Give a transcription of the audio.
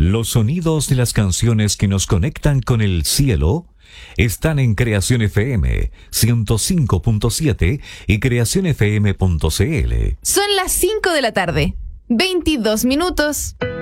Los sonidos de las canciones que nos conectan con el cielo están en Creación FM 105.7 y creacionfm.cl. Son las 5 de la tarde, 22 minutos.